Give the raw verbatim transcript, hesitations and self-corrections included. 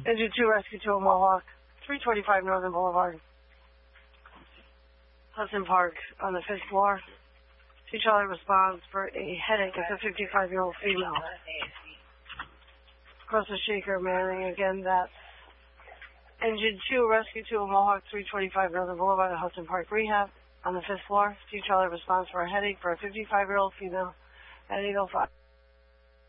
Engine two, rescue two, Mohawk, three twenty-five Northern Boulevard, Hudson Park, on the fifth floor. Two Charlie responds for a headache of a fifty-five-year-old female. Across the shaker, Manning, again, that's Engine two, rescue two, Mohawk, three twenty-five Northern Boulevard, Hudson Park Rehab, on the fifth floor. Two Charlie responds for a headache for a fifty-five-year-old female at eight oh five.